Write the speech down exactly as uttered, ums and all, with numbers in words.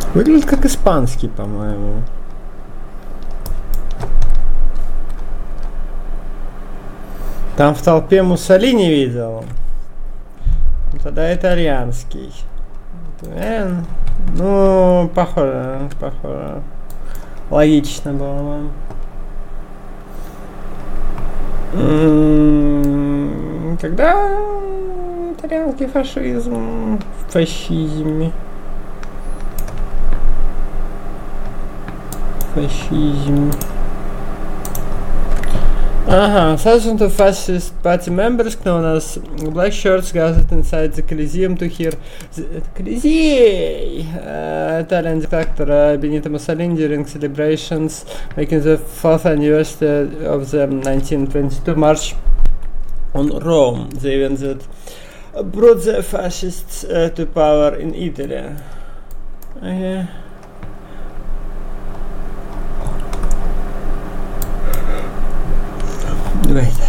Выглядит как испанский, по-моему. Там в толпе Муссолини видел. Тогда итальянский. Э, ну, похоже, похоже. Логично было. М-м-м, когда итальянский фашизм, фашизм, фашизм. Ага, thousands of fascist party members, known as black shirts, gathered inside the Coliseum to hear the Colisei, uh, Italian dictator Benito Mussolini during celebrations making the fourth anniversary of the nineteen twenty-two March on Rome, the event that brought the fascists uh, to power in Italy. Okay. Wait.